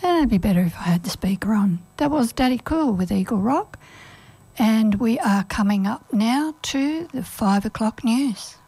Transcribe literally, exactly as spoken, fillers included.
And it'd be better if I had the speaker on. That was Daddy Cool with Eagle Rock. And we are coming up now to the five o'clock news.